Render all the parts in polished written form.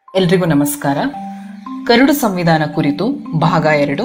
ಎಲ್ರಿಗೂ ನಮಸ್ಕಾರ. ಕರಡು ಸಂವಿಧಾನ ಕುರಿತು ಭಾಗ 2.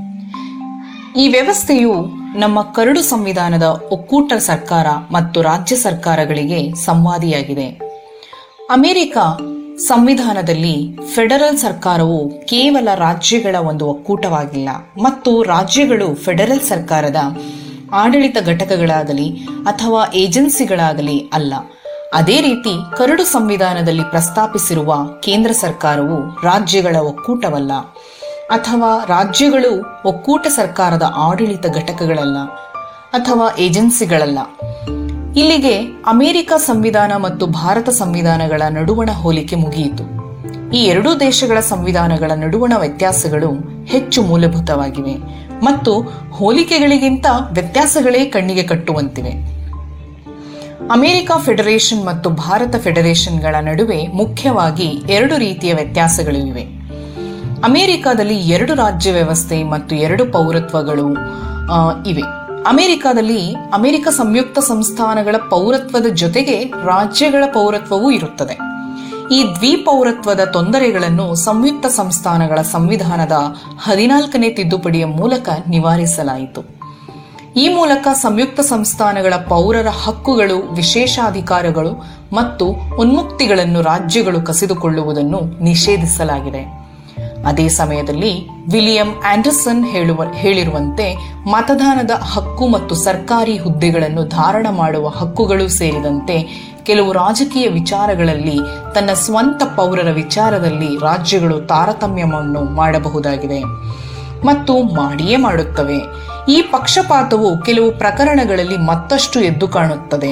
ಈ ವ್ಯವಸ್ಥೆಯು ನಮ್ಮ ಕರಡು ಸಂವಿಧಾನದ ಒಕ್ಕೂಟ ಸರ್ಕಾರ ಮತ್ತು ರಾಜ್ಯ ಸರ್ಕಾರಗಳಿಗೆ ಸಂವಾದಿಯಾಗಿದೆ. ಅಮೆರಿಕ ಸಂವಿಧಾನದಲ್ಲಿ ಫೆಡರಲ್ ಸರ್ಕಾರವು ಕೇವಲ ರಾಜ್ಯಗಳ ಒಂದು ಒಕ್ಕೂಟವಾಗಿಲ್ಲ ಮತ್ತು ರಾಜ್ಯಗಳು ಫೆಡರಲ್ ಸರ್ಕಾರದ ಆಡಳಿತ ಘಟಕಗಳಾಗಲಿ ಅಥವಾ ಏಜೆನ್ಸಿಗಳಾಗಲಿ ಅಲ್ಲ. ಅದೇ ರೀತಿ ಕರಡು ಸಂವಿಧಾನದಲ್ಲಿ ಪ್ರಸ್ತಾಪಿಸಿರುವ ಕೇಂದ್ರ ಸರ್ಕಾರವು ರಾಜ್ಯಗಳ ಒಕ್ಕೂಟವಲ್ಲ ಅಥವಾ ರಾಜ್ಯಗಳು ಒಕ್ಕೂಟ ಸರ್ಕಾರದ ಆಡಳಿತ ಘಟಕಗಳಲ್ಲ ಅಥವಾ ಏಜೆನ್ಸಿಗಳಲ್ಲ. ಇಲ್ಲಿಗೆ ಅಮೆರಿಕ ಸಂವಿಧಾನ ಮತ್ತು ಭಾರತ ಸಂವಿಧಾನಗಳ ನಡುವಣ ಹೋಲಿಕೆ ಮುಗಿಯಿತು. ಈ ಎರಡೂ ದೇಶಗಳ ಸಂವಿಧಾನಗಳ ನಡುವಣ ವ್ಯತ್ಯಾಸಗಳು ಹೆಚ್ಚು ಮೂಲಭೂತವಾಗಿವೆ ಮತ್ತು ಹೋಲಿಕೆಗಳಿಗಿಂತ ವ್ಯತ್ಯಾಸಗಳೇ ಕಣ್ಣಿಗೆ ಕಟ್ಟುವಂತಿವೆ. ಅಮೆರಿಕ ಫೆಡರೇಷನ್ ಮತ್ತು ಭಾರತ ಫೆಡರೇಷನ್ಗಳ ನಡುವೆ ಮುಖ್ಯವಾಗಿ ಎರಡು ರೀತಿಯ ವ್ಯತ್ಯಾಸಗಳಿವೆ. ಅಮೆರಿಕದಲ್ಲಿ 2 ರಾಜ್ಯ ವ್ಯವಸ್ಥೆ ಮತ್ತು 2 ಪೌರತ್ವಗಳು ಇವೆ. ಅಮೆರಿಕದಲ್ಲಿ ಅಮೆರಿಕ ಸಂಯುಕ್ತ ಸಂಸ್ಥಾನಗಳ ಪೌರತ್ವದ ಜೊತೆಗೆ ರಾಜ್ಯಗಳ ಪೌರತ್ವವೂ ಇರುತ್ತದೆ. ಈ ದ್ವಿಪೌರತ್ವದ ತೊಂದರೆಗಳನ್ನು ಸಂಯುಕ್ತ ಸಂಸ್ಥಾನಗಳ ಸಂವಿಧಾನದ 14ನೇ ತಿದ್ದುಪಡಿಯ ಮೂಲಕ ನಿವಾರಿಸಲಾಯಿತು. ಈ ಮೂಲಕ ಸಂಯುಕ್ತ ಸಂಸ್ಥಾನಗಳ ಪೌರರ ಹಕ್ಕುಗಳು, ವಿಶೇಷಾಧಿಕಾರಗಳು ಮತ್ತು ಉನ್ಮುಕ್ತಿಗಳನ್ನು ರಾಜ್ಯಗಳು ಕಸಿದುಕೊಳ್ಳುವುದನ್ನು ನಿಷೇಧಿಸಲಾಗಿದೆ. ಅದೇ ಸಮಯದಲ್ಲಿ ವಿಲಿಯಂ ಆಂಡರ್ಸನ್ ಹೇಳಿರುವಂತೆ ಮತದಾನದ ಹಕ್ಕು ಮತ್ತು ಸರ್ಕಾರಿ ಹುದ್ದೆಗಳನ್ನು ಧಾರಣ ಮಾಡುವ ಹಕ್ಕುಗಳು ಸೇರಿದಂತೆ ಕೆಲವು ರಾಜಕೀಯ ವಿಚಾರಗಳಲ್ಲಿ ತನ್ನ ಸ್ವಂತ ಪೌರರ ವಿಚಾರದಲ್ಲಿ ರಾಜ್ಯಗಳು ತಾರತಮ್ಯವನ್ನು ಮಾಡಬಹುದಾಗಿದೆ ಮತ್ತು ಮಾಡಿಯೇ ಮಾಡುತ್ತವೆ. ಈ ಪಕ್ಷಪಾತವು ಕೆಲವು ಪ್ರಕರಣಗಳಲ್ಲಿ ಮತ್ತಷ್ಟು ಎದ್ದು ಕಾಣುತ್ತದೆ.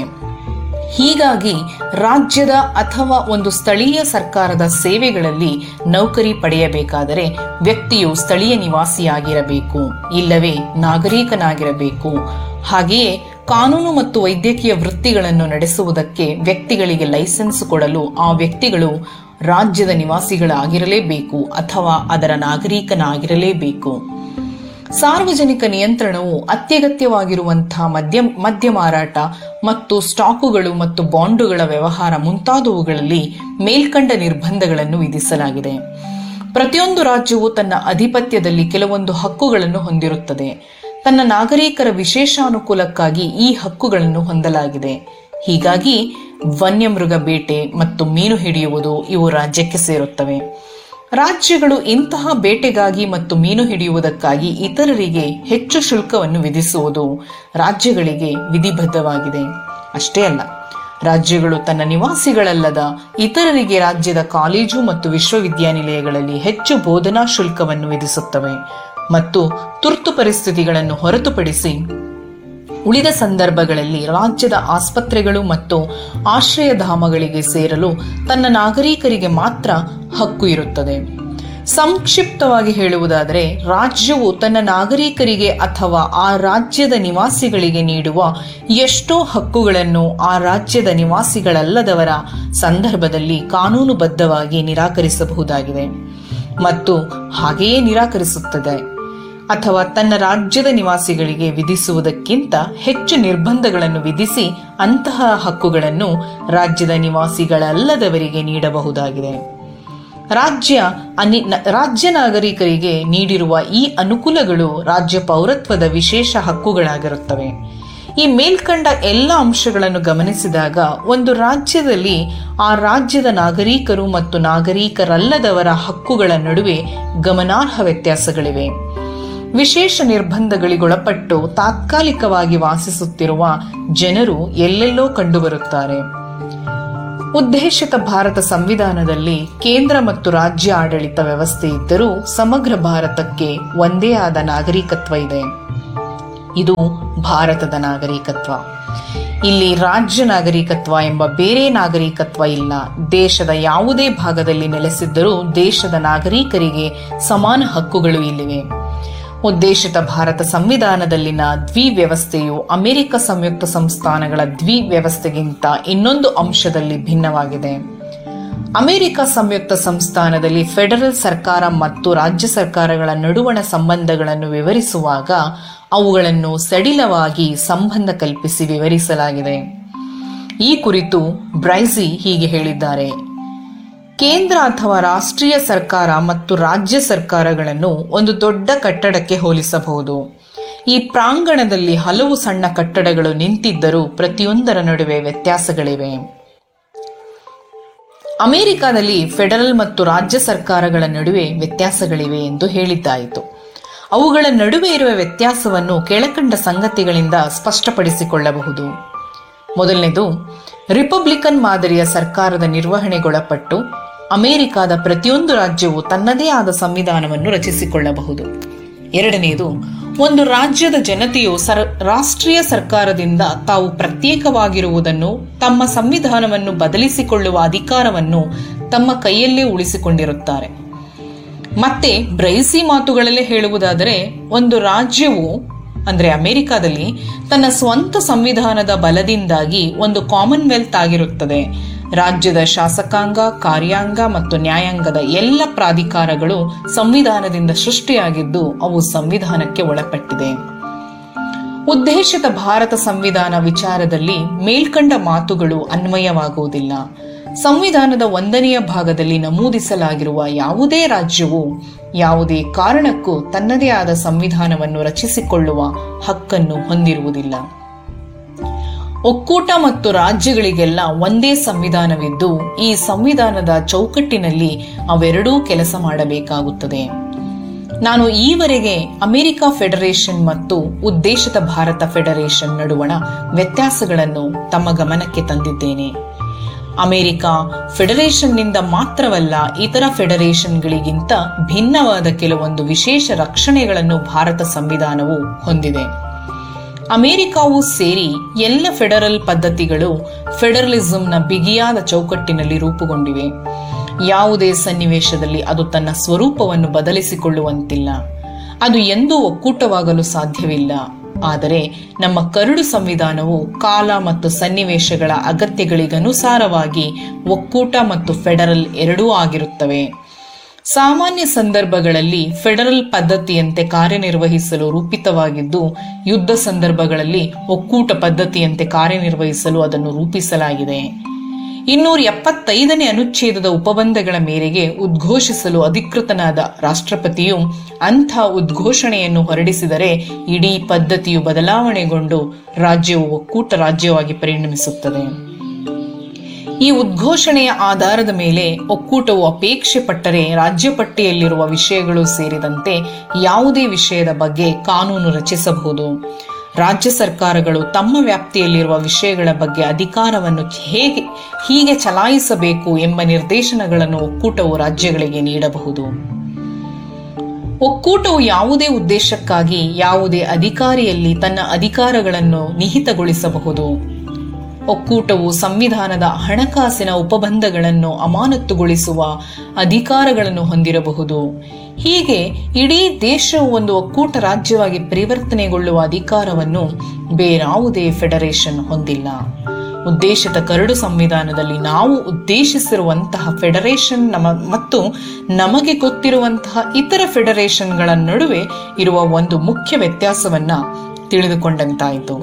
ಹೀಗಾಗಿ ರಾಜ್ಯದ ಅಥವಾ ಒಂದು ಸ್ಥಳೀಯ ಸರ್ಕಾರದ ಸೇವೆಗಳಲ್ಲಿ ನೌಕರಿ ಪಡೆಯಬೇಕಾದರೆ ವ್ಯಕ್ತಿಯು ಸ್ಥಳೀಯ ನಿವಾಸಿಯಾಗಿರಬೇಕು, ಇಲ್ಲವೇ ನಾಗರಿಕನಾಗಿರಬೇಕು. ಹಾಗೆಯೇ ಕಾನೂನು ಮತ್ತು ವೈದ್ಯಕೀಯ ವೃತ್ತಿಗಳನ್ನು ನಡೆಸುವುದಕ್ಕೆ ವ್ಯಕ್ತಿಗಳಿಗೆ ಲೈಸೆನ್ಸ್ ಕೊಡಲು ಆ ವ್ಯಕ್ತಿಗಳು ರಾಜ್ಯದ ನಿವಾಸಿಗಳಾಗಿರಲೇಬೇಕು ಅಥವಾ ಅದರ ನಾಗರಿಕನಾಗಿರಲೇಬೇಕು. ಸಾರ್ವಜನಿಕ ನಿಯಂತ್ರಣವು ಅತ್ಯಗತ್ಯವಾಗಿರುವಂತಹ ಮದ್ಯ ಮಾರಾಟ ಮತ್ತು ಸ್ಟಾಕುಗಳು ಮತ್ತು ಬಾಂಡುಗಳ ವ್ಯವಹಾರ ಮುಂತಾದವುಗಳಲ್ಲಿ ಮೇಲ್ಕಂಡ ನಿರ್ಬಂಧಗಳನ್ನು ವಿಧಿಸಲಾಗಿದೆ. ಪ್ರತಿಯೊಂದು ರಾಜ್ಯವು ತನ್ನ ಅಧಿಪತ್ಯದಲ್ಲಿ ಕೆಲವೊಂದು ಹಕ್ಕುಗಳನ್ನು ಹೊಂದಿರುತ್ತದೆ. ತನ್ನ ನಾಗರಿಕರ ವಿಶೇಷಾನುಕೂಲಕ್ಕಾಗಿ ಈ ಹಕ್ಕುಗಳನ್ನು ಹೊಂದಲಾಗಿದೆ. ಹೀಗಾಗಿ ವನ್ಯಮೃಗ ಬೇಟೆ ಮತ್ತು ಮೀನು ಹಿಡಿಯುವುದು ಇವು ರಾಜ್ಯಕ್ಕೆ ಸೇರುತ್ತವೆ. ರಾಜ್ಯಗಳು ಇಂತಹ ಬೇಟೆಗಾಗಿ ಮತ್ತು ಮೀನು ಹಿಡಿಯುವುದಕ್ಕಾಗಿ ಇತರರಿಗೆ ಹೆಚ್ಚು ಶುಲ್ಕವನ್ನು ವಿಧಿಸುವುದು ರಾಜ್ಯಗಳಿಗೆ ವಿಧಿಬದ್ಧವಾಗಿದೆ. ಅಷ್ಟೇ ಅಲ್ಲ, ರಾಜ್ಯಗಳು ತನ್ನ ನಿವಾಸಿಗಳಲ್ಲದ ಇತರರಿಗೆ ರಾಜ್ಯದ ಕಾಲೇಜು ಮತ್ತು ವಿಶ್ವವಿದ್ಯಾನಿಲಯಗಳಲ್ಲಿ ಹೆಚ್ಚು ಬೋಧನಾ ಶುಲ್ಕವನ್ನು ವಿಧಿಸುತ್ತವೆ ಮತ್ತು ತುರ್ತು ಪರಿಸ್ಥಿತಿಗಳನ್ನು ಹೊರತುಪಡಿಸಿ ಉಳಿದ ಸಂದರ್ಭಗಳಲ್ಲಿ ರಾಜ್ಯದ ಆಸ್ಪತ್ರೆಗಳು ಮತ್ತು ಆಶ್ರಯಧಾಮಗಳಿಗೆ ಸೇರಲು ತನ್ನ ನಾಗರಿಕರಿಗೆ ಮಾತ್ರ ಹಕ್ಕು ಇರುತ್ತದೆ. ಸಂಕ್ಷಿಪ್ತವಾಗಿ ಹೇಳುವುದಾದರೆ, ರಾಜ್ಯವು ತನ್ನ ನಾಗರಿಕರಿಗೆ ಅಥವಾ ಆ ರಾಜ್ಯದ ನಿವಾಸಿಗಳಿಗೆ ನೀಡುವ ಎಷ್ಟೋ ಹಕ್ಕುಗಳನ್ನು ಆ ರಾಜ್ಯದ ನಿವಾಸಿಗಳಲ್ಲದವರ ಸಂದರ್ಭದಲ್ಲಿ ಕಾನೂನುಬದ್ಧವಾಗಿ ನಿರಾಕರಿಸಬಹುದಾಗಿದೆ ಮತ್ತು ಹಾಗೆಯೇ ನಿರಾಕರಿಸುತ್ತದೆ ಅಥವಾ ತನ್ನ ರಾಜ್ಯದ ನಿವಾಸಿಗಳಿಗೆ ವಿಧಿಸುವುದಕ್ಕಿಂತ ಹೆಚ್ಚು ನಿರ್ಬಂಧಗಳನ್ನು ವಿಧಿಸಿ ಅಂತಹ ಹಕ್ಕುಗಳನ್ನು ರಾಜ್ಯದ ನಿವಾಸಿಗಳಲ್ಲದವರಿಗೆ ನೀಡಬಹುದಾಗಿದೆ. ರಾಜ್ಯ ನಾಗರಿಕರಿಗೆ ನೀಡಿರುವ ಈ ಅನುಕೂಲಗಳು ರಾಜ್ಯ ಪೌರತ್ವದ ವಿಶೇಷ ಹಕ್ಕುಗಳಾಗಿರುತ್ತವೆ. ಈ ಮೇಲ್ಕಂಡ ಎಲ್ಲ ಅಂಶಗಳನ್ನು ಗಮನಿಸಿದಾಗ ಒಂದು ರಾಜ್ಯದಲ್ಲಿ ಆ ರಾಜ್ಯದ ನಾಗರಿಕರು ಮತ್ತು ನಾಗರಿಕರಲ್ಲದವರ ಹಕ್ಕುಗಳ ನಡುವೆ ಗಮನಾರ್ಹ ವ್ಯತ್ಯಾಸಗಳಿವೆ. ವಿಶೇಷ ನಿರ್ಬಂಧಗಳಿಗೊಳಪಟ್ಟು ತಾತ್ಕಾಲಿಕವಾಗಿ ವಾಸಿಸುತ್ತಿರುವ ಜನರು ಎಲ್ಲೆಲ್ಲೋ ಕಂಡುಬರುತ್ತಾರೆ. ಉದ್ದೇಶಿತ ಭಾರತ ಸಂವಿಧಾನದಲ್ಲಿ ಕೇಂದ್ರ ಮತ್ತು ರಾಜ್ಯ ಆಡಳಿತ ವ್ಯವಸ್ಥೆ ಇದ್ದರೂ ಸಮಗ್ರ ಭಾರತಕ್ಕೆ ಒಂದೇ ಆದ ನಾಗರಿಕತ್ವ ಇದೆ. ಇದು ಭಾರತದ ನಾಗರಿಕತ್ವ. ಇಲ್ಲಿ ರಾಜ್ಯ ನಾಗರಿಕತ್ವ ಎಂಬ ಬೇರೆ ನಾಗರಿಕತ್ವ ಇಲ್ಲ. ದೇಶದ ಯಾವುದೇ ಭಾಗದಲ್ಲಿ ನೆಲೆಸಿದ್ದರೂ ದೇಶದ ನಾಗರಿಕರಿಗೆ ಸಮಾನ ಹಕ್ಕುಗಳು ಇಲ್ಲಿವೆ. ಉದ್ದೇಶಿತ ಭಾರತ ಸಂವಿಧಾನದಲ್ಲಿನ ದ್ವಿವ್ಯವಸ್ಥೆಯು ಅಮೆರಿಕ ಸಂಯುಕ್ತ ಸಂಸ್ಥಾನಗಳ ದ್ವಿವ್ಯವಸ್ಥೆಗಿಂತ ಇನ್ನೊಂದು ಅಂಶದಲ್ಲಿ ಭಿನ್ನವಾಗಿದೆ. ಅಮೆರಿಕ ಸಂಯುಕ್ತ ಸಂಸ್ಥಾನದಲ್ಲಿ ಫೆಡರಲ್ ಸರ್ಕಾರ ಮತ್ತು ರಾಜ್ಯ ಸರ್ಕಾರಗಳ ನಡುವಣ ಸಂಬಂಧಗಳನ್ನು ವಿವರಿಸುವಾಗ ಅವುಗಳನ್ನು ಸಡಿಲವಾಗಿ ಸಂಬಂಧ ಕಲ್ಪಿಸಿ ವಿವರಿಸಲಾಗಿದೆ. ಈ ಕುರಿತು ಬ್ರೈಸಿ ಹೀಗೆ ಹೇಳಿದ್ದಾರೆ: ಕೇಂದ್ರ ಅಥವಾ ರಾಷ್ಟ್ರೀಯ ಸರ್ಕಾರ ಮತ್ತು ರಾಜ್ಯ ಸರ್ಕಾರಗಳನ್ನು ಒಂದು ದೊಡ್ಡ ಕಟ್ಟಡಕ್ಕೆ ಹೋಲಿಸಬಹುದು. ಈ ಪ್ರಾಂಗಣದಲ್ಲಿ ಹಲವು ಸಣ್ಣ ಕಟ್ಟಡಗಳು ನಿಂತಿದ್ದರೂ ಪ್ರತಿಯೊಂದರ ನಡುವೆ ವ್ಯತ್ಯಾಸಗಳಿವೆ. ಅಮೆರಿಕದಲ್ಲಿ ಫೆಡರಲ್ ಮತ್ತು ರಾಜ್ಯ ಸರ್ಕಾರಗಳ ನಡುವೆ ವ್ಯತ್ಯಾಸಗಳಿವೆ ಎಂದು ಹೇಳಿದ್ದಾಯಿತು. ಅವುಗಳ ನಡುವೆ ಇರುವ ವ್ಯತ್ಯಾಸವನ್ನು ಕೆಳಕಂಡ ಸಂಗತಿಗಳಿಂದ ಸ್ಪಷ್ಟಪಡಿಸಿಕೊಳ್ಳಬಹುದು. ಮೊದಲನೇದು, ರಿಪಬ್ಲಿಕನ್ ಮಾದರಿಯ ಸರ್ಕಾರದ ನಿರ್ವಹಣೆಗೊಳಪಟ್ಟು ಅಮೆರಿಕದ ಪ್ರತಿಯೊಂದು ರಾಜ್ಯವು ತನ್ನದೇ ಆದ ಸಂವಿಧಾನವನ್ನು ರಚಿಸಿಕೊಳ್ಳಬಹುದು. ಎರಡನೆಯದು, ಒಂದು ರಾಜ್ಯದ ಜನತೆಯು ರಾಷ್ಟ್ರೀಯ ಸರ್ಕಾರದಿಂದ ತಾವು ಪ್ರತ್ಯೇಕವಾಗಿರುವುದನ್ನು, ತಮ್ಮ ಸಂವಿಧಾನವನ್ನು ಬದಲಿಸಿಕೊಳ್ಳುವ ಅಧಿಕಾರವನ್ನು ತಮ್ಮ ಕೈಯಲ್ಲೇ ಉಳಿಸಿಕೊಂಡಿರುತ್ತಾರೆ. ಮತ್ತೆ ಬ್ರೈಸಿ ಮಾತುಗಳಲ್ಲೇ ಹೇಳುವುದಾದರೆ, ಒಂದು ರಾಜ್ಯವು ಅಂದರೆ ಅಮೆರಿಕದಲ್ಲಿ ತನ್ನ ಸ್ವಂತ ಸಂವಿಧಾನದ ಬಲದಿಂದಾಗಿ ಒಂದು ಕಾಮನ್ವೆಲ್ತ್ ಆಗಿರುತ್ತದೆ. ರಾಜ್ಯದ ಶಾಸಕಾಂಗ, ಕಾರ್ಯಾಂಗ ಮತ್ತು ನ್ಯಾಯಾಂಗದ ಎಲ್ಲ ಪ್ರಾಧಿಕಾರಗಳು ಸಂವಿಧಾನದಿಂದ ಸೃಷ್ಟಿಯಾಗಿದ್ದು ಅವು ಸಂವಿಧಾನಕ್ಕೆ ಒಳಪಟ್ಟಿದೆ. ಉದ್ದೇಶಿತ ಭಾರತ ಸಂವಿಧಾನ ವಿಚಾರದಲ್ಲಿ ಮೇಲ್ಕಂಡ ಮಾತುಗಳು ಅನ್ವಯವಾಗುವುದಿಲ್ಲ. ಸಂವಿಧಾನದ 1ನೇ ಭಾಗದಲ್ಲಿ ನಮೂದಿಸಲಾಗಿರುವ ಯಾವುದೇ ರಾಜ್ಯವು ಯಾವುದೇ ಕಾರಣಕ್ಕೂ ತನ್ನದೇ ಆದ ಸಂವಿಧಾನವನ್ನು ರಚಿಸಿಕೊಳ್ಳುವ ಹಕ್ಕನ್ನು ಹೊಂದಿರುವುದಿಲ್ಲ. ಒಕ್ಕೂಟ ಮತ್ತು ರಾಜ್ಯಗಳಿಗೆಲ್ಲ ಒಂದೇ ಸಂವಿಧಾನವಿದ್ದು ಈ ಸಂವಿಧಾನದ ಚೌಕಟ್ಟಿನಲ್ಲಿ ಅವೆರಡೂ ಕೆಲಸ ಮಾಡಬೇಕಾಗುತ್ತದೆ. ನಾನು ಈವರೆಗೆ ಅಮೆರಿಕ ಫೆಡರೇಷನ್ ಮತ್ತು ಉದ್ದೇಶಿತ ಭಾರತ ಫೆಡರೇಷನ್ ನಡುವಣ ವ್ಯತ್ಯಾಸಗಳನ್ನು ತಮ್ಮ ಗಮನಕ್ಕೆ ತಂದಿದ್ದೇನೆ. ಅಮೆರಿಕ ಫೆಡರೇಷನ್ನಿಂದ ಮಾತ್ರವಲ್ಲ, ಇತರ ಫೆಡರೇಷನ್ಗಳಿಗಿಂತ ಭಿನ್ನವಾದ ಕೆಲವೊಂದು ವಿಶೇಷ ರಕ್ಷಣೆಗಳನ್ನು ಭಾರತ ಸಂವಿಧಾನವು ಹೊಂದಿದೆ. ಅಮೆರಿಕವೂ ಸೇರಿ ಎಲ್ಲ ಫೆಡರಲ್ ಪದ್ಧತಿಗಳು ಫೆಡರಲಿಸಂನ ಬಿಗಿಯಾದ ಚೌಕಟ್ಟಿನಲ್ಲಿ ರೂಪುಗೊಂಡಿವೆ. ಯಾವುದೇ ಸನ್ನಿವೇಶದಲ್ಲಿ ಅದು ತನ್ನ ಸ್ವರೂಪವನ್ನು ಬದಲಿಸಿಕೊಳ್ಳುವಂತಿಲ್ಲ. ಅದು ಎಂದೂ ಒಕ್ಕೂಟವಾಗಲು ಸಾಧ್ಯವಿಲ್ಲ. ಆದರೆ ನಮ್ಮ ಕರಡು ಸಂವಿಧಾನವು ಕಾಲ ಮತ್ತು ಸನ್ನಿವೇಶಗಳ ಅಗತ್ಯಗಳಿಗನುಸಾರವಾಗಿ ಒಕ್ಕೂಟ ಮತ್ತು ಫೆಡರಲ್ ಎರಡೂ ಆಗಿರುತ್ತವೆ. ಸಾಮಾನ್ಯ ಸಂದರ್ಭಗಳಲ್ಲಿ ಫೆಡರಲ್ ಪದ್ಧತಿಯಂತೆ ಕಾರ್ಯನಿರ್ವಹಿಸಲು ರೂಪಿತವಾಗಿದ್ದು, ಯುದ್ಧ ಸಂದರ್ಭಗಳಲ್ಲಿ ಒಕ್ಕೂಟ ಪದ್ಧತಿಯಂತೆ ಕಾರ್ಯನಿರ್ವಹಿಸಲು ಅದನ್ನು ರೂಪಿಸಲಾಗಿದೆ. 275ನೇ ಅನುಚ್ಛೇದದ ಉಪಬಂಧಗಳ ಮೇರೆಗೆ ಉದ್ಘೋಷಿಸಲು ಅಧಿಕೃತನಾದ ರಾಷ್ಟ್ರಪತಿಯು ಅಂಥ ಉದ್ಘೋಷಣೆಯನ್ನು ಹೊರಡಿಸಿದರೆ ಇಡೀ ಪದ್ಧತಿಯು ಬದಲಾವಣೆಗೊಂಡು ರಾಜ್ಯವು ಒಕ್ಕೂಟ ರಾಜ್ಯವಾಗಿ ಪರಿಣಮಿಸುತ್ತದೆ. ಈ ಉದ್ಘೋಷಣೆಯ ಆಧಾರದ ಮೇಲೆ ಒಕ್ಕೂಟವು ಅಪೇಕ್ಷೆ ಪಟ್ಟರೆ ರಾಜ್ಯ ಪಟ್ಟಿಯಲ್ಲಿರುವ ವಿಷಯಗಳು ಸೇರಿದಂತೆ ಯಾವುದೇ ವಿಷಯದ ಬಗ್ಗೆ ಕಾನೂನು ರಚಿಸಬಹುದು. ರಾಜ್ಯ ಸರ್ಕಾರಗಳು ತಮ್ಮ ವ್ಯಾಪ್ತಿಯಲ್ಲಿರುವ ವಿಷಯಗಳ ಬಗ್ಗೆ ಅಧಿಕಾರವನ್ನು ಹೀಗೆ ಚಲಾಯಿಸಬೇಕು ಎಂಬ ನಿರ್ದೇಶನಗಳನ್ನು ಒಕ್ಕೂಟವು ರಾಜ್ಯಗಳಿಗೆ ನೀಡಬಹುದು. ಒಕ್ಕೂಟವು ಯಾವುದೇ ಉದ್ದೇಶಕ್ಕಾಗಿ ಯಾವುದೇ ಅಧಿಕಾರಿಯಲ್ಲಿ ತನ್ನ ಅಧಿಕಾರಗಳನ್ನು ನಿಹಿತಗೊಳಿಸಬಹುದು. ಒಕ್ಕೂಟವು ಸಂವಿಧಾನದ ಹಣಕಾಸಿನ ಉಪಬಂಧಗಳನ್ನು ಅಮಾನತುಗೊಳಿಸುವ ಅಧಿಕಾರಗಳನ್ನು ಹೊಂದಿರಬಹುದು. ಹೀಗೆ ಇಡೀ ದೇಶವು ಒಂದು ಒಕ್ಕೂಟ ರಾಜ್ಯವಾಗಿ ಪರಿವರ್ತನೆಗೊಳ್ಳುವ ಅಧಿಕಾರವನ್ನು ಬೇರಾವುದೇ ಫೆಡರೇಷನ್ ಹೊಂದಿಲ್ಲ. ಉದ್ದೇಶಿತ ಕರಡು ಸಂವಿಧಾನದಲ್ಲಿ ನಾವು ಉದ್ದೇಶಿಸಿರುವಂತಹ ಫೆಡರೇಷನ್ ಮತ್ತು ನಮಗೆ ಗೊತ್ತಿರುವಂತಹ ಇತರ ಫೆಡರೇಷನ್ಗಳ ನಡುವೆ ಇರುವ ಒಂದು ಮುಖ್ಯ ವ್ಯತ್ಯಾಸವನ್ನ ತಿಳಿದುಕೊಂಡಂತಾಯಿತು.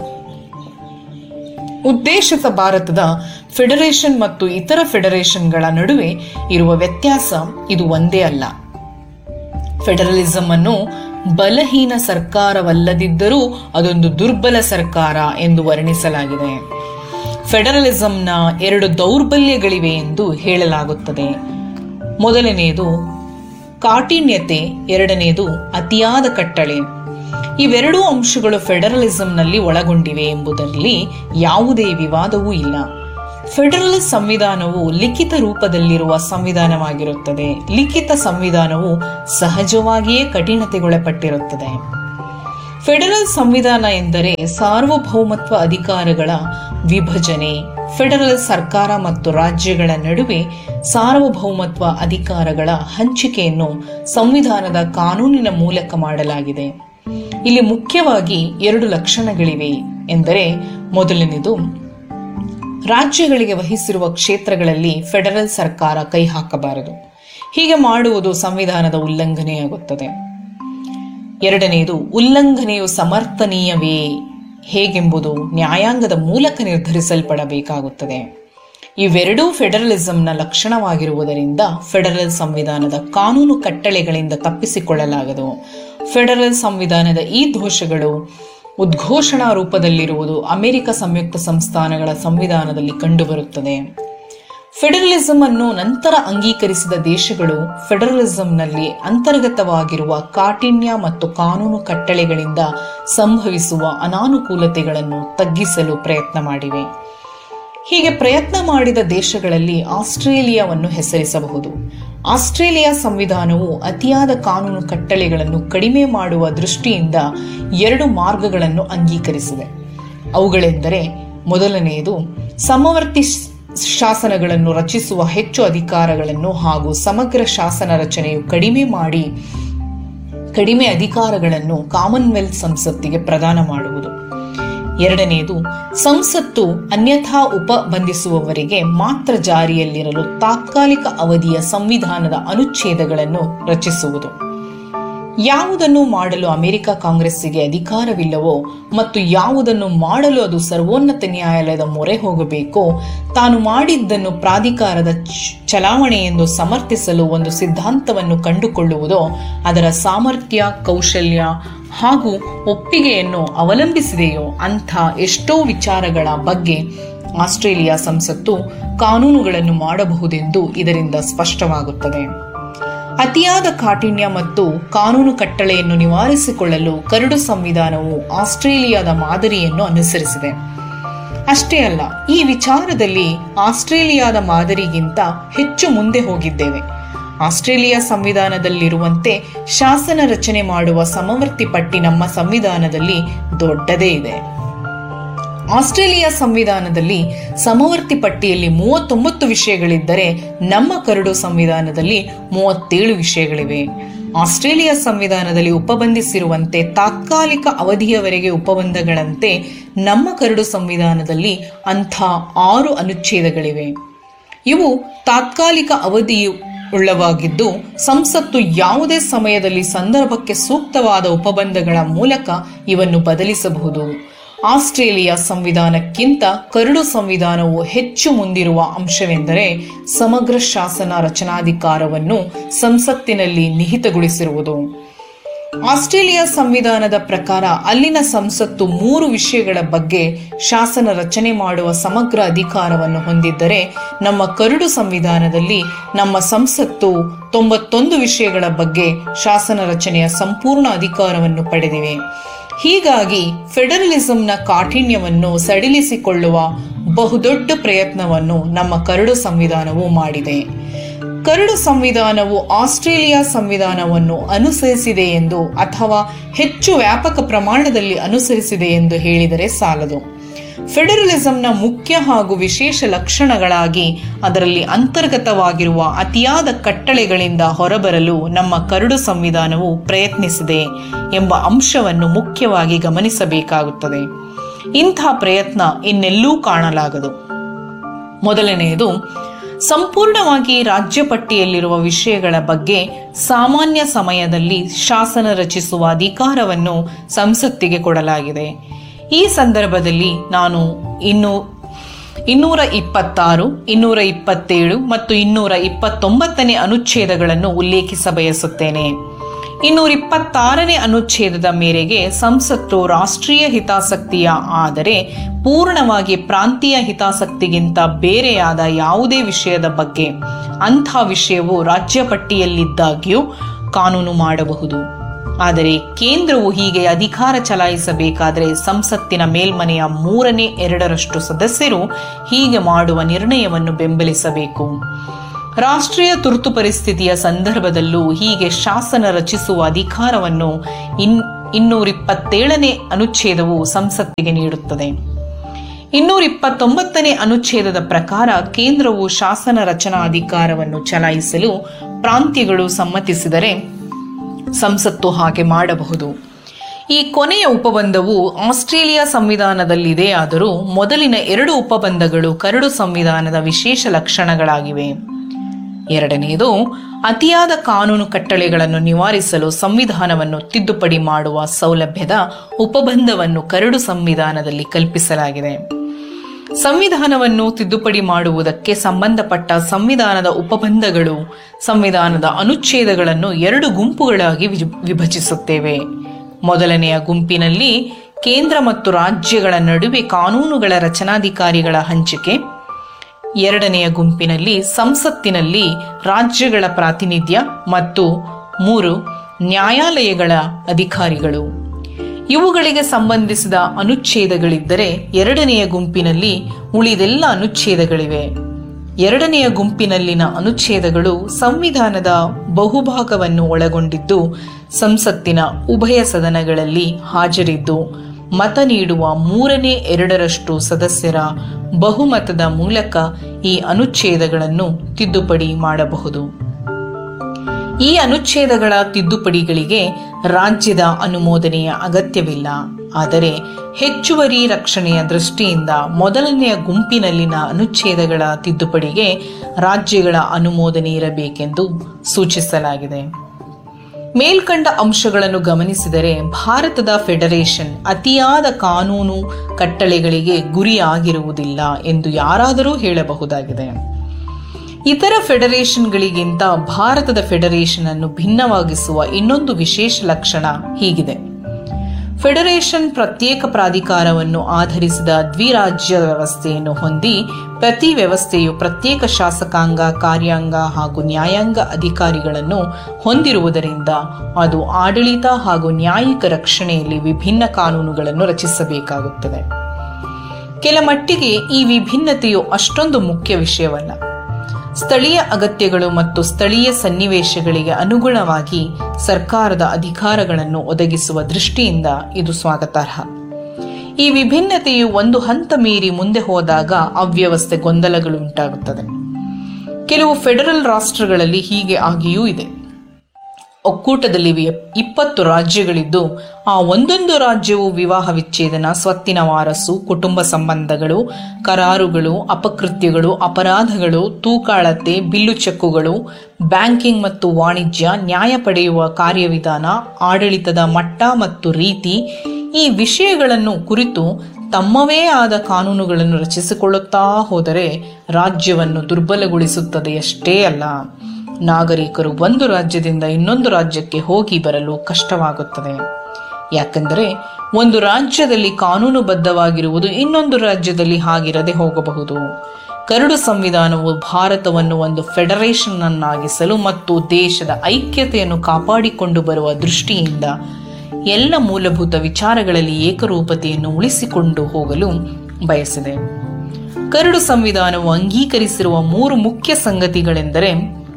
ಉದ್ದೇಶಿತ ಭಾರತದ ಫೆಡರೇಷನ್ ಮತ್ತು ಇತರ ಫೆಡರೇಷನ್ಗಳ ನಡುವೆ ಇರುವ ವ್ಯತ್ಯಾಸ ಇದು ಒಂದೇ ಅಲ್ಲ. ಫೆಡರಲಿಸಂ ಅನ್ನು ಬಲಹೀನ ಸರ್ಕಾರವಲ್ಲದಿದ್ದರೂ ಅದೊಂದು ದುರ್ಬಲ ಸರ್ಕಾರ ಎಂದು ವರ್ಣಿಸಲಾಗಿದೆ. ಫೆಡರಲಿಸಂನ 2 ದೌರ್ಬಲ್ಯಗಳಿವೆ ಎಂದು ಹೇಳಲಾಗುತ್ತದೆ. ಮೊದಲನೆಯದು ಕಾಠಿಣ್ಯತೆ, ಎರಡನೆಯದು ಅತಿಯಾದ ಕಟ್ಟಳೆ. ಇವೆರಡೂ ಅಂಶಗಳು ಫೆಡರಲಿಸಂನಲ್ಲಿ ಒಳಗೊಂಡಿವೆ ಎಂಬುದರಲ್ಲಿ ಯಾವುದೇ ವಿವಾದವೂ ಇಲ್ಲ. ಫೆಡರಲ್ ಸಂವಿಧಾನವು ಲಿಖಿತ ರೂಪದಲ್ಲಿರುವ ಸಂವಿಧಾನವಾಗಿರುತ್ತದೆ. ಲಿಖಿತ ಸಂವಿಧಾನವು ಸಹಜವಾಗಿಯೇ ಕಠಿಣತೆಗೊಳಪಟ್ಟಿರುತ್ತದೆ. ಫೆಡರಲ್ ಸಂವಿಧಾನ ಎಂದರೆ ಸಾರ್ವಭೌಮತ್ವ ಅಧಿಕಾರಗಳ ವಿಭಜನೆ. ಫೆಡರಲ್ ಸರ್ಕಾರ ಮತ್ತು ರಾಜ್ಯಗಳ ನಡುವೆ ಸಾರ್ವಭೌಮತ್ವ ಅಧಿಕಾರಗಳ ಹಂಚಿಕೆಯನ್ನು ಸಂವಿಧಾನದ ಕಾನೂನಿನ ಮೂಲಕ ಮಾಡಲಾಗಿದೆ. ಇಲ್ಲಿ ಮುಖ್ಯವಾಗಿ 2 ಲಕ್ಷಣಗಳಿವೆ ಎಂದರೆ, ಮೊದಲನೇದು, ರಾಜ್ಯಗಳಿಗೆ ವಹಿಸಿರುವ ಕ್ಷೇತ್ರಗಳಲ್ಲಿ ಫೆಡರಲ್ ಸರ್ಕಾರ ಕೈ ಹಾಕಬಾರದು. ಹೀಗೆ ಮಾಡುವುದು ಸಂವಿಧಾನದ ಉಲ್ಲಂಘನೆಯಾಗುತ್ತದೆ. ಎರಡನೆಯದು, ಉಲ್ಲಂಘನೆಯು ಸಮರ್ಥನೀಯವೇ ಹೇಗೆಂಬುದು ನ್ಯಾಯಾಂಗದ ಮೂಲಕ ನಿರ್ಧರಿಸಲ್ಪಡಬೇಕಾಗುತ್ತದೆ. ಇವೆರಡೂ ಫೆಡರಲಿಸಂನ ಲಕ್ಷಣವಾಗಿರುವುದರಿಂದ ಫೆಡರಲ್ ಸಂವಿಧಾನದ ಕಾನೂನು ಕಟ್ಟಳೆಗಳಿಂದ ತಪ್ಪಿಸಿಕೊಳ್ಳಲಾಗದು. ಫೆಡರಲ್ ಸಂವಿಧಾನದ ಈ ದೋಷಗಳು ಉದ್ಘೋಷಣಾ ರೂಪದಲ್ಲಿರುವುದು ಅಮೆರಿಕ ಸಂಯುಕ್ತ ಸಂಸ್ಥಾನಗಳ ಸಂವಿಧಾನದಲ್ಲಿ ಕಂಡುಬರುತ್ತದೆ. ಫೆಡರಲಿಸಂ ಅನ್ನು ನಂತರ ಅಂಗೀಕರಿಸಿದ ದೇಶಗಳು ಫೆಡರಲಿಸಂನಲ್ಲಿ ಅಂತರ್ಗತವಾಗಿರುವ ಕಾಠಿಣ್ಯ ಮತ್ತು ಕಾನೂನು ಕಟ್ಟಳೆಗಳಿಂದ ಸಂಭವಿಸುವ ಅನಾನುಕೂಲತೆಗಳನ್ನು ತಗ್ಗಿಸಲು ಪ್ರಯತ್ನ ಮಾಡಿವೆ. ಹೀಗೆ ಪ್ರಯತ್ನ ಮಾಡಿದ ದೇಶಗಳಲ್ಲಿ ಆಸ್ಟ್ರೇಲಿಯಾವನ್ನು ಹೆಸರಿಸಬಹುದು. ಆಸ್ಟ್ರೇಲಿಯಾ ಸಂವಿಧಾನವು ಅತಿಯಾದ ಕಾನೂನು ಕಟ್ಟಳೆಗಳನ್ನು ಕಡಿಮೆ ಮಾಡುವ ದೃಷ್ಟಿಯಿಂದ 2 ಮಾರ್ಗಗಳನ್ನು ಅಂಗೀಕರಿಸಿದೆ. ಅವುಗಳೆಂದರೆ, ಮೊದಲನೆಯದು ಸಮವರ್ತಿ ಶಾಸನಗಳನ್ನು ರಚಿಸುವ ಹೆಚ್ಚು ಅಧಿಕಾರಗಳನ್ನು ಹಾಗೂ ಸಮಗ್ರ ಶಾಸನ ರಚನೆಯು ಕಡಿಮೆ ಅಧಿಕಾರಗಳನ್ನು ಕಾಮನ್ವೆಲ್ತ್ ಸಂಸತ್ತಿಗೆ ಪ್ರದಾನ ಮಾಡುವುದು. ಎರಡನೆಯದು, ಸಂಸತ್ತು ಅನ್ಯಥಾ ಉಪಬಂಧಿಸುವವರಿಗೆ ಮಾತ್ರ ಜಾರಿಯಲ್ಲಿರಲು ತಾತ್ಕಾಲಿಕ ಅವಧಿಯ ಸಂವಿಧಾನದ ಅನುಚ್ಛೇದಗಳನ್ನು ರಚಿಸುವುದು. ಯಾವುದನ್ನು ಮಾಡಲು ಅಮೆರಿಕ ಕಾಂಗ್ರೆಸ್ಸಿಗೆ ಅಧಿಕಾರವಿಲ್ಲವೋ ಮತ್ತು ಯಾವುದನ್ನು ಮಾಡಲು ಅದು ಸರ್ವೋನ್ನತ ನ್ಯಾಯಾಲಯದ ಮೊರೆ ಹೋಗಬೇಕೋ, ತಾನು ಮಾಡಿದ್ದನ್ನು ಪ್ರಾಧಿಕಾರದ ಚಲಾವಣೆ ಎಂದು ಸಮರ್ಥಿಸಲು ಒಂದು ಸಿದ್ಧಾಂತವನ್ನು ಕಂಡುಕೊಳ್ಳುವುದೋ ಅದರ ಸಾಮರ್ಥ್ಯ, ಕೌಶಲ್ಯ ಹಾಗೂ ಒಪ್ಪಿಗೆಯನ್ನು ಅವಲಂಬಿಸಿದೆಯೋ ಅಂಥ ಎಷ್ಟೋ ವಿಚಾರಗಳ ಬಗ್ಗೆ ಆಸ್ಟ್ರೇಲಿಯಾ ಸಂಸತ್ತು ಕಾನೂನುಗಳನ್ನು ಮಾಡಬಹುದೆಂದು ಇದರಿಂದ ಸ್ಪಷ್ಟವಾಗುತ್ತದೆ. ಅತಿಯಾದ ಕಾಠಿಣ್ಯ ಮತ್ತು ಕಾನೂನು ಕಟ್ಟಳೆಯನ್ನು ನಿವಾರಿಸಿಕೊಳ್ಳಲು ಕರಡು ಸಂವಿಧಾನವು ಆಸ್ಟ್ರೇಲಿಯಾದ ಮಾದರಿಯನ್ನು ಅನುಸರಿಸಿದೆ. ಅಷ್ಟೇ ಅಲ್ಲ, ಈ ವಿಚಾರದಲ್ಲಿ ಆಸ್ಟ್ರೇಲಿಯಾದ ಮಾದರಿಗಿಂತ ಹೆಚ್ಚು ಮುಂದೆ ಹೋಗಿದ್ದೇವೆ. ಆಸ್ಟ್ರೇಲಿಯಾ ಸಂವಿಧಾನದಲ್ಲಿರುವಂತೆ ಶಾಸನ ರಚನೆ ಮಾಡುವ ಸಮವರ್ತಿ ಪಟ್ಟಿ ನಮ್ಮ ಸಂವಿಧಾನದಲ್ಲಿ ದೊಡ್ಡದೇ ಇದೆ. ಆಸ್ಟ್ರೇಲಿಯಾ ಸಂವಿಧಾನದಲ್ಲಿ ಸಮವರ್ತಿ ಪಟ್ಟಿಯಲ್ಲಿ 39 ವಿಷಯಗಳಿದ್ದರೆ ನಮ್ಮ ಕರಡು ಸಂವಿಧಾನದಲ್ಲಿ 37 ವಿಷಯಗಳಿವೆ. ಆಸ್ಟ್ರೇಲಿಯಾ ಸಂವಿಧಾನದಲ್ಲಿ ಉಪಬಂಧಿಸಿರುವಂತೆ ತಾತ್ಕಾಲಿಕ ಅವಧಿಯವರೆಗೆ ಉಪಬಂಧಗಳಂತೆ ನಮ್ಮ ಕರಡು ಸಂವಿಧಾನದಲ್ಲಿ ಅಂಥ 6 ಅನುಚ್ಛೇದಗಳಿವೆ. ಇವು ತಾತ್ಕಾಲಿಕ ಅವಧಿಯುಳ್ಳವಾಗಿದ್ದು ಸಂಸತ್ತು ಯಾವುದೇ ಸಮಯದಲ್ಲಿ ಸಂದರ್ಭಕ್ಕೆ ಸೂಕ್ತವಾದ ಉಪಬಂಧಗಳ ಮೂಲಕ ಇವನ್ನು ಬದಲಿಸಬಹುದು. ಆಸ್ಟ್ರೇಲಿಯಾ ಸಂವಿಧಾನಕ್ಕಿಂತ ಕರಡು ಸಂವಿಧಾನವು ಹೆಚ್ಚು ಮುಂದಿರುವ ಅಂಶವೆಂದರೆ ಸಮಗ್ರ ಶಾಸನ ರಚನಾಧಿಕಾರವನ್ನು ಸಂಸತ್ತಿನಲ್ಲಿ ನಿಹಿತಗೊಳಿಸಿರುವುದು. ಆಸ್ಟ್ರೇಲಿಯಾ ಸಂವಿಧಾನದ ಪ್ರಕಾರ ಅಲ್ಲಿನ ಸಂಸತ್ತು 3 ವಿಷಯಗಳ ಬಗ್ಗೆ ಶಾಸನ ರಚನೆ ಮಾಡುವ ಸಮಗ್ರ ಅಧಿಕಾರವನ್ನು ಹೊಂದಿದ್ದರೆ, ನಮ್ಮ ಕರಡು ಸಂವಿಧಾನದಲ್ಲಿ ನಮ್ಮ ಸಂಸತ್ತು 91 ವಿಷಯಗಳ ಬಗ್ಗೆ ಶಾಸನ ರಚನೆಯ ಸಂಪೂರ್ಣ ಅಧಿಕಾರವನ್ನು ಪಡೆದಿವೆ. ಹೀಗಾಗಿ ಫೆಡರಲಿಸಂನ ಕಾಠಿಣ್ಯವನ್ನು ಸಡಿಲಿಸಿಕೊಳ್ಳುವ ಬಹುದೊಡ್ಡ ಪ್ರಯತ್ನವನ್ನು ನಮ್ಮ ಕರಡು ಸಂವಿಧಾನವು ಮಾಡಿದೆ. ಕರಡು ಸಂವಿಧಾನವು ಆಸ್ಟ್ರೇಲಿಯಾ ಸಂವಿಧಾನವನ್ನು ಅನುಸರಿಸಿದೆ ಎಂದು ಅಥವಾ ಹೆಚ್ಚು ವ್ಯಾಪಕ ಪ್ರಮಾಣದಲ್ಲಿ ಅನುಸರಿಸಿದೆ ಎಂದು ಹೇಳಿದರೆ ಸಾಲದು. ಫೆಡರಲಿಸಂನ ಮುಖ್ಯ ಹಾಗೂ ವಿಶೇಷ ಲಕ್ಷಣಗಳಾಗಿ ಅದರಲ್ಲಿ ಅಂತರ್ಗತವಾಗಿರುವ ಅತಿಯಾದ ಕಟ್ಟಳೆಗಳಿಂದ ಹೊರಬರಲು ನಮ್ಮ ಕರಡು ಸಂವಿಧಾನವು ಪ್ರಯತ್ನಿಸಿದೆ ಎಂಬ ಅಂಶವನ್ನು ಮುಖ್ಯವಾಗಿ ಗಮನಿಸಬೇಕಾಗುತ್ತದೆ. ಇಂಥ ಪ್ರಯತ್ನ ಇನ್ನೆಲ್ಲೂ ಕಾಣಲಾಗದು. ಮೊದಲನೆಯದು, ಸಂಪೂರ್ಣವಾಗಿ ರಾಜ್ಯ ಪಟ್ಟಿಯಲ್ಲಿರುವ ವಿಷಯಗಳ ಬಗ್ಗೆ ಸಾಮಾನ್ಯ ಸಮಯದಲ್ಲಿ ಶಾಸನ ರಚಿಸುವ ಅಧಿಕಾರವನ್ನು ಸಂಸತ್ತಿಗೆ ಕೊಡಲಾಗಿದೆ. ಈ ಸಂದರ್ಭದಲ್ಲಿ ನಾನು 226, 227 ಮತ್ತು 229ನೇ ಅನುಚ್ಛೇದಗಳನ್ನು ಉಲ್ಲೇಖಿಸಬಯಸುತ್ತೇನೆ. 226ನೇ ಅನುಚ್ಛೇದದ ಮೇರೆಗೆ ಸಂಸತ್ತು ರಾಷ್ಟ್ರೀಯ ಹಿತಾಸಕ್ತಿಯ ಆದರೆ ಪೂರ್ಣವಾಗಿ ಪ್ರಾಂತೀಯ ಹಿತಾಸಕ್ತಿಗಿಂತ ಬೇರೆಯಾದ ಯಾವುದೇ ವಿಷಯದ ಬಗ್ಗೆ ಅಂಥ ವಿಷಯವು ರಾಜ್ಯ ಪಟ್ಟಿಯಲ್ಲಿದ್ದಾಗ್ಯೂ ಕಾನೂನು ಮಾಡಬಹುದು. ಆದರೆ ಕೇಂದ್ರವು ಹೀಗೆ ಅಧಿಕಾರ ಚಲಾಯಿಸಬೇಕಾದರೆ ಸಂಸತ್ತಿನ ಮೇಲ್ಮನೆಯ 3/2 ಸದಸ್ಯರು ಹೀಗೆ ಮಾಡುವ ನಿರ್ಣಯವನ್ನು ಬೆಂಬಲಿಸಬೇಕು. ರಾಷ್ಟ್ರೀಯ ತುರ್ತು ಪರಿಸ್ಥಿತಿಯ ಸಂದರ್ಭದಲ್ಲೂ ಹೀಗೆ ಶಾಸನ ರಚಿಸುವ ಅಧಿಕಾರವನ್ನು 227ನೇ ಅನುಚ್ಛೇದವು ಸಂಸತ್ತಿಗೆ ನೀಡುತ್ತದೆ. 229ನೇ ಅನುಚ್ಛೇದದ ಪ್ರಕಾರ ಕೇಂದ್ರವು ಶಾಸನ ರಚನಾ ಅಧಿಕಾರವನ್ನು ಚಲಾಯಿಸಲು ಪ್ರಾಂತ್ಯಗಳು ಸಮ್ಮತಿಸಿದರೆ ಸಂಸತ್ತು ಹಾಗೆ ಮಾಡಬಹುದು. ಈ ಕೊನೆಯ ಉಪಬಂಧವು ಆಸ್ಟ್ರೇಲಿಯಾ ಸಂವಿಧಾನದಲ್ಲಿದೆ. ಆದರೂ ಮೊದಲಿನ 2 ಉಪಬಂಧಗಳು ಕರಡು ಸಂವಿಧಾನದ ವಿಶೇಷ ಲಕ್ಷಣಗಳಾಗಿವೆ. ಎರಡನೆಯದು, ಅತಿಯಾದ ಕಾನೂನು ಕಟ್ಟಳೆಗಳನ್ನು ನಿವಾರಿಸಲು ಸಂವಿಧಾನವನ್ನು ತಿದ್ದುಪಡಿ ಮಾಡುವ ಸೌಲಭ್ಯದ ಉಪಬಂಧವನ್ನು ಕರಡು ಸಂವಿಧಾನದಲ್ಲಿ ಕಲ್ಪಿಸಲಾಗಿದೆ. ಸಂವಿಧಾನವನ್ನು ತಿದ್ದುಪಡಿ ಮಾಡುವುದಕ್ಕೆ ಸಂಬಂಧಪಟ್ಟ ಸಂವಿಧಾನದ ಉಪಬಂಧಗಳು, ಸಂವಿಧಾನದ ಅನುಚ್ಛೇದಗಳನ್ನು 2 ಗುಂಪುಗಳಾಗಿ ವಿಭಜಿಸುತ್ತೇವೆ. ಮೊದಲನೆಯ ಗುಂಪಿನಲ್ಲಿ ಕೇಂದ್ರ ಮತ್ತು ರಾಜ್ಯಗಳ ನಡುವೆ ಕಾನೂನುಗಳ ರಚನಾಧಿಕಾರಿಗಳ ಹಂಚಿಕೆ. ಎರಡನೆಯ ಗುಂಪಿನಲ್ಲಿ ಸಂಸತ್ತಿನಲ್ಲಿ ರಾಜ್ಯಗಳ ಪ್ರಾತಿನಿಧ್ಯ ಮತ್ತು 3 ನ್ಯಾಯಾಲಯಗಳ ಅಧಿಕಾರಿಗಳು. ಇವುಗಳಿಗೆ ಸಂಬಂಧಿಸಿದ ಅನುಚ್ಛೇದಗಳಿದ್ದರೆ ಎರಡನೆಯ ಗುಂಪಿನಲ್ಲಿ ಉಳಿದೆಲ್ಲ ಅನುಚ್ಛೇದಗಳಿವೆ. ಎರಡನೆಯ ಗುಂಪಿನಲ್ಲಿನ ಅನುಚ್ಛೇದಗಳು ಸಂವಿಧಾನದ ಬಹುಭಾಗವನ್ನು ಒಳಗೊಂಡಿದ್ದು, ಸಂಸತ್ತಿನ ಉಭಯ ಸದನಗಳಲ್ಲಿ ಹಾಜರಿದ್ದು ಮತ ನೀಡುವ 2/3 ಸದಸ್ಯರ ಬಹುಮತದ ಮೂಲಕ ಈ ಅನುಚ್ಛೇದಗಳನ್ನು ತಿದ್ದುಪಡಿ ಮಾಡಬಹುದು. ಈ ಅನುಚ್ಛೇದಗಳ ತಿದ್ದುಪಡಿಗಳಿಗೆ ರಾಜ್ಯದ ಅನುಮೋದನೆಯ ಅಗತ್ಯವಿಲ್ಲ. ಆದರೆ ಹೆಚ್ಚುವರಿ ರಕ್ಷಣೆಯ ದೃಷ್ಟಿಯಿಂದ ಮೊದಲನೆಯ ಗುಂಪಿನಲ್ಲಿನ ಅನುಚ್ಛೇದಗಳ ತಿದ್ದುಪಡಿಗೆ ರಾಜ್ಯಗಳ ಅನುಮೋದನೆ ಇರಬೇಕೆಂದು ಸೂಚಿಸಲಾಗಿದೆ. ಮೇಲ್ಕಂಡ ಅಂಶಗಳನ್ನು ಗಮನಿಸಿದರೆ ಭಾರತದ ಫೆಡರೇಷನ್ ಅತಿಯಾದ ಕಾನೂನು ಕಟ್ಟಳೆಗಳಿಗೆ ಗುರಿಯಾಗಿರುವುದಿಲ್ಲ ಎಂದು ಯಾರಾದರೂ ಹೇಳಬಹುದಾಗಿದೆ. ಇತರ ಫೆಡರೇಷನ್ಗಳಿಗಿಂತ ಭಾರತದ ಫೆಡರೇಷನ್ ಅನ್ನು ಭಿನ್ನವಾಗಿಸುವ ಇನ್ನೊಂದು ವಿಶೇಷ ಲಕ್ಷಣ ಹೀಗಿದೆ. ಫೆಡರೇಷನ್ ಪ್ರತ್ಯೇಕ ಪ್ರಾಧಿಕಾರವನ್ನು ಆಧರಿಸಿದ ದ್ವಿರಾಜ್ಯ ವ್ಯವಸ್ಥೆಯನ್ನು ಹೊಂದಿ, ಪ್ರತಿ ವ್ಯವಸ್ಥೆಯು ಪ್ರತ್ಯೇಕ ಶಾಸಕಾಂಗ, ಕಾರ್ಯಾಂಗ ಹಾಗೂ ನ್ಯಾಯಾಂಗ ಅಧಿಕಾರಿಗಳನ್ನು ಹೊಂದಿರುವುದರಿಂದ ಅದು ಆಡಳಿತ ಹಾಗೂ ನ್ಯಾಯಿಕ ರಕ್ಷಣೆಯಲ್ಲಿ ವಿಭಿನ್ನ ಕಾನೂನುಗಳನ್ನು ರಚಿಸಬೇಕಾಗುತ್ತದೆ. ಕೆಲ ಮಟ್ಟಿಗೆ ಈ ವಿಭಿನ್ನತೆಯು ಅಷ್ಟೊಂದು ಮುಖ್ಯ ವಿಷಯವಲ್ಲ. ಸ್ಥಳೀಯ ಅಗತ್ಯಗಳು ಮತ್ತು ಸ್ಥಳೀಯ ಸನ್ನಿವೇಶಗಳಿಗೆ ಅನುಗುಣವಾಗಿ ಸರ್ಕಾರದ ಅಧಿಕಾರಗಳನ್ನು ಒದಗಿಸುವ ದೃಷ್ಟಿಯಿಂದ ಇದು ಸ್ವಾಗತಾರ್ಹ. ಈ ವಿಭಿನ್ನತೆಯು ಒಂದು ಹಂತ ಮೀರಿ ಮುಂದೆ ಹೋದಾಗ ಅವ್ಯವಸ್ಥೆ, ಗೊಂದಲಗಳು ಉಂಟಾಗುತ್ತದೆ. ಕೆಲವು ಫೆಡರಲ್ ರಾಷ್ಟ್ರಗಳಲ್ಲಿ ಹೀಗೆ ಆಗಿಯೂ ಇದೆ. ಒಕ್ಕೂಟದಲ್ಲಿ 20 ರಾಜ್ಯಗಳಿದ್ದು, ಆ ಒಂದೊಂದು ರಾಜ್ಯವು ವಿವಾಹ ವಿಚ್ಛೇದನ, ಸ್ವತ್ತಿನ ವಾರಸು, ಕುಟುಂಬ ಸಂಬಂಧಗಳು, ಕರಾರುಗಳು, ಅಪಕೃತ್ಯಗಳು, ಅಪರಾಧಗಳು, ತೂಕಾಳತೆ, ಬಿಲ್ಲು ಚೆಕ್ಕುಗಳು, ಬ್ಯಾಂಕಿಂಗ್ ಮತ್ತು ವಾಣಿಜ್ಯ, ನ್ಯಾಯ ಪಡೆಯುವ ಕಾರ್ಯವಿಧಾನ, ಆಡಳಿತದ ಮಟ್ಟ ಮತ್ತು ರೀತಿ, ಈ ವಿಷಯಗಳನ್ನು ಕುರಿತು ತಮ್ಮವೇ ಆದ ಕಾನೂನುಗಳನ್ನು ರಚಿಸಿಕೊಳ್ಳುತ್ತಾ ಹೋದರೆ ರಾಜ್ಯವನ್ನು ದುರ್ಬಲಗೊಳಿಸುತ್ತದೆಯಷ್ಟೇ ಅಲ್ಲ, ನಾಗರಿಕರು ಒಂದು ರಾಜ್ಯದಿಂದ ಇನ್ನೊಂದು ರಾಜ್ಯಕ್ಕೆ ಹೋಗಿ ಬರಲು ಕಷ್ಟವಾಗುತ್ತದೆ. ಯಾಕೆಂದರೆ ಒಂದು ರಾಜ್ಯದಲ್ಲಿ ಕಾನೂನುಬದ್ಧವಾಗಿರುವುದು ಇನ್ನೊಂದು ರಾಜ್ಯದಲ್ಲಿ ಹಾಗಿರದೆ ಹೋಗಬಹುದು. ಕರಡು ಸಂವಿಧಾನವು ಭಾರತವನ್ನು ಒಂದು ಫೆಡರೇಷನ್ ಅನ್ನಾಗಿಸಲು ಮತ್ತು ದೇಶದ ಐಕ್ಯತೆಯನ್ನು ಕಾಪಾಡಿಕೊಂಡು ಬರುವ ದೃಷ್ಟಿಯಿಂದ ಎಲ್ಲ ಮೂಲಭೂತ ವಿಚಾರಗಳಲ್ಲಿ ಏಕರೂಪತೆಯನ್ನು ಉಳಿಸಿಕೊಂಡು ಹೋಗಲು ಬಯಸಿದೆ. ಕರಡು ಸಂವಿಧಾನವು ಅಂಗೀಕರಿಸಿರುವ 3 ಮುಖ್ಯ ಸಂಗತಿಗಳೆಂದರೆ: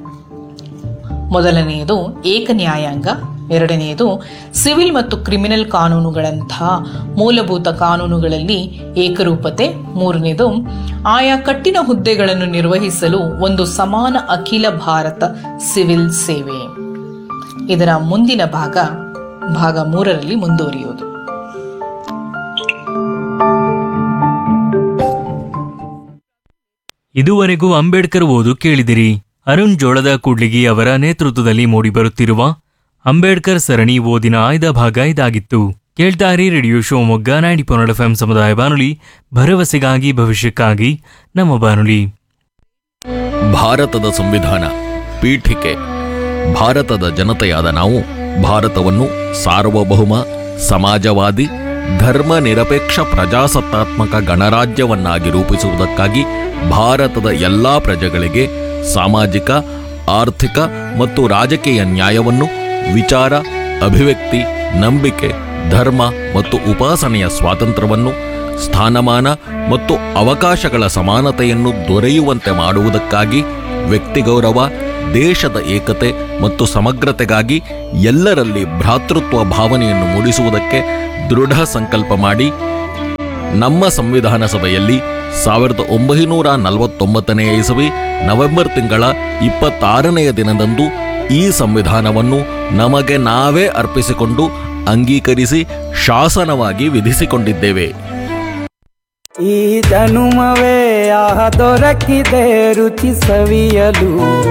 ಮೊದಲನೆಯದು ಏಕ ನ್ಯಾಯಾಂಗ, ಎರಡನೆಯದು ಸಿವಿಲ್ ಮತ್ತು ಕ್ರಿಮಿನಲ್ ಕಾನೂನುಗಳಂತಹ ಮೂಲಭೂತ ಕಾನೂನುಗಳಲ್ಲಿ ಏಕರೂಪತೆ, ಮೂರನೆಯದು ಆಯಾ ಕಠಿಣ ಹುದ್ದೆಗಳನ್ನು ನಿರ್ವಹಿಸಲು ಒಂದು ಸಮಾನ ಅಖಿಲ ಭಾರತ ಸಿವಿಲ್ ಸೇವೆ. ಇದರ ಮುಂದಿನ ಭಾಗ 3ರಲ್ಲಿ ಮುಂದುವರಿಯುವುದು. ಇದುವರೆಗೂ ಅಂಬೇಡ್ಕರ್ ಓದು ಕೇಳಿದಿರಿ. ಅರುಣ್ ಜೋಳದ ಕೂಡ್ಲಿಗಿ ಅವರ ನೇತೃತ್ವದಲ್ಲಿ ಮೂಡಿಬರುತ್ತಿರುವ ಅಂಬೇಡ್ಕರ್ ಸರಣಿ ಓದಿನ ಆಯ್ದ ಭಾಗ ಇದಾಗಿತ್ತು. ಕೇಳ್ತಾರಿ ರೇಡಿಯೋ ಶಿವಮೊಗ್ಗ 90.1 FM ಸಮುದಾಯ ಬಾನುಲಿ, ಭರವಸೆಗಾಗಿ ಭವಿಷ್ಯಕ್ಕಾಗಿ ನಮ್ಮ ಬಾನುಲಿ. ಭಾರತದ ಸಂವಿಧಾನ ಪೀಠಿಕೆ. ಭಾರತದ ಜನತೆಯಾದ ನಾವು ಭಾರತವನ್ನು ಸಾರ್ವಭೌಮ, ಸಮಾಜವಾದಿ, ಧರ್ಮ ನಿರಪೇಕ್ಷ ಪ್ರಜಾಸತ್ತಾತ್ಮಕ ಗಣರಾಜ್ಯವನ್ನಾಗಿ ರೂಪಿಸುವುದಕ್ಕಾಗಿ ಭಾರತದ ಎಲ್ಲಾ ಪ್ರಜೆಗಳಿಗೆ ಸಾಮಾಜಿಕ, ಆರ್ಥಿಕ ಮತ್ತು ರಾಜಕೀಯ ನ್ಯಾಯವನ್ನು, ವಿಚಾರ, ಅಭಿವ್ಯಕ್ತಿ, ನಂಬಿಕೆ, ಧರ್ಮ ಮತ್ತು ಉಪಾಸನೆಯ ಸ್ವಾತಂತ್ರ್ಯವನ್ನು, ಸ್ಥಾನಮಾನ ಮತ್ತು ಅವಕಾಶಗಳ ಸಮಾನತೆಯನ್ನು ದೊರೆಯುವಂತೆ ಮಾಡುವುದಕ್ಕಾಗಿ, ವ್ಯಕ್ತಿಗೌರವ, ದೇಶದ ಏಕತೆ ಮತ್ತು ಸಮಗ್ರತೆಗಾಗಿ ಎಲ್ಲರಲ್ಲಿ ಭ್ರಾತೃತ್ವ ಭಾವನೆಯನ್ನು ಮೂಡಿಸುವುದಕ್ಕೆ ದೃಢ ಸಂಕಲ್ಪ ಮಾಡಿ ನಮ್ಮ ಸಂವಿಧಾನ ಸಭೆಯಲ್ಲಿ 1949 ಇಸವಿ ನವೆಂಬರ್ ತಿಂಗಳ 26ನೆಯ ದಿನದಂದು ಈ ಸಂವಿಧಾನವನ್ನು ನಮಗೆ ನಾವೇ ಅರ್ಪಿಸಿಕೊಂಡು ಅಂಗೀಕರಿಸಿ ಶಾಸನವಾಗಿ ವಿಧಿಸಿಕೊಂಡಿದ್ದೇವೆ. ಈ ಜನುಮವೇ ಆಹ ದೊರಕಿದೆ ರುಚಿ ಸವಿಯಲು.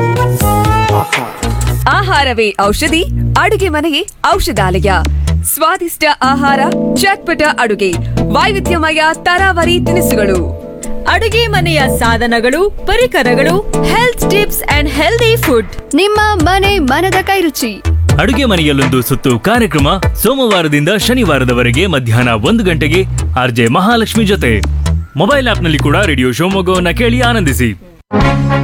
ಆಹಾರವೇ ಔಷಧಿ, ಅಡುಗೆ ಮನೆಯೇ ಔಷಧಾಲಯ. ಸ್ವಾದಿಷ್ಟ ಆಹಾರ, ಚಟ್ಪಟ ಅಡುಗೆ, ವೈವಿಧ್ಯಮಯ ತರಾವರಿ ತಿನಿಸುಗಳು, ಅಡುಗೆ ಮನೆಯ ಸಾಧನಗಳು, ಪರಿಕರಗಳು, health tips and healthy food. ನಿಮ್ಮ ಮನದ ಕೈರುಚಿ. ಅಡುಗೆ ಮನೆಯಲ್ಲೊಂದು ಸುತ್ತು ಕಾರ್ಯಕ್ರಮ ಸೋಮವಾರದಿಂದ ಶನಿವಾರದವರೆಗೆ ಮಧ್ಯಾಹ್ನ 1 ಗಂಟೆಗೆ ಆರ್ಜೆ ಮಹಾಲಕ್ಷ್ಮಿ ಜೊತೆ. ಮೊಬೈಲ್ ಆಪ್ನಲ್ಲಿ ಕೂಡ ರೇಡಿಯೋ ಶಿವಮೊಗ್ಗವನ್ನ ಕೇಳಿ ಆನಂದಿಸಿ.